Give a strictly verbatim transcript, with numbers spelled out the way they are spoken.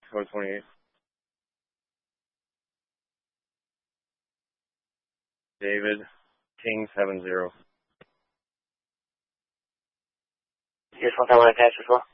four twenty-eight. David, King seven zero. Here's one I want to attach as well.